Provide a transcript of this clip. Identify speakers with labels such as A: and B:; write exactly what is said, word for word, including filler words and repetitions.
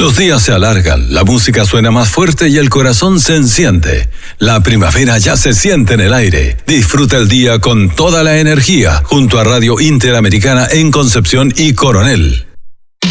A: Los días se alargan, la música suena más fuerte y el corazón se enciende. La primavera ya se siente en el aire. Disfruta el día con toda la energía junto a Radio Interamericana en Concepción y Coronel.